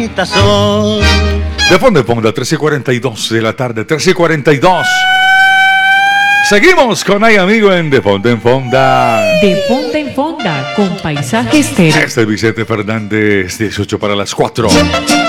De Fonda en Fonda, 13:42 de la tarde, 13:42. Seguimos con Ay Amigo en De Fonda en Fonda. De Fonda en Fonda, con Paisaje Estéreo. Este es Vicente Fernández, 18 para las 4.